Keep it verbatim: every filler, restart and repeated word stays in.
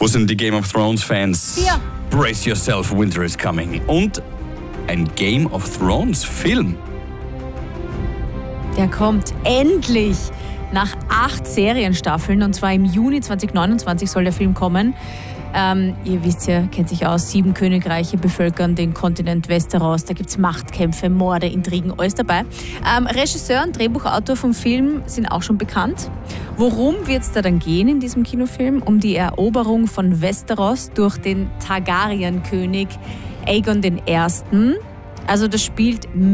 Wo sind die Game of Thrones Fans? Hier. Brace yourself, winter is coming. Und ein Game of Thrones Film. Der kommt endlich nach acht Serienstaffeln, und zwar im Juni zwanzig neunundzwanzig soll der Film kommen. Ähm, ihr wisst ja, kennt sich aus, sieben Königreiche bevölkern den Kontinent Westeros. Da gibt es Machtkämpfe, Morde, Intrigen, alles dabei. Ähm, Regisseur und Drehbuchautor vom Film sind auch schon bekannt. Worum wird es da dann gehen in diesem Kinofilm? Um die Eroberung von Westeros durch den Targaryen-König Aegon der Erste. Also das spielt